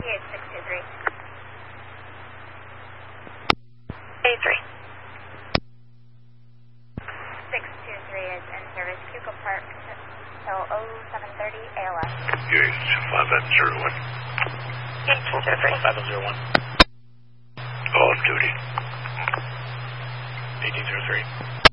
623. A3. 623 is in service. Cuco Park till 0730 ALS. UH 5001. 1803. 5001. Off duty. 1803.